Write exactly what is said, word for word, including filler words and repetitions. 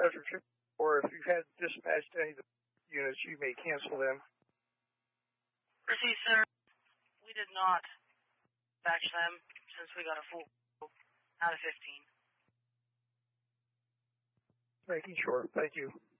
after trip, or if you've had dispatched any of the units, you may cancel them. Received, sir. We did not dispatch them since we got a full out of fifteen. Making sure. Thank you.